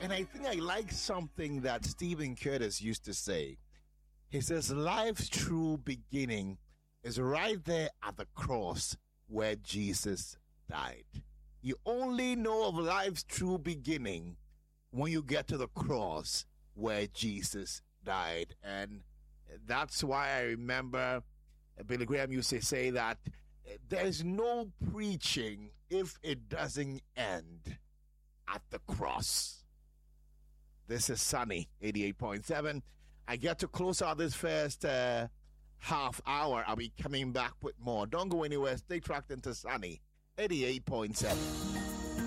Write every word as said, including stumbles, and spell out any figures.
And I think I like something that Stephen Curtis used to say. He says, life's true beginning is right there at the cross where Jesus died. You only know of life's true beginning when you get to the cross where Jesus died. And that's why I remember Billy Graham used to say that there's no preaching if it doesn't end at the cross. This is Sunny, eighty-eight point seven. I get to close out this first uh, half hour. I'll be coming back with more. Don't go anywhere. Stay tracked into Sunny, eighty-eight point seven.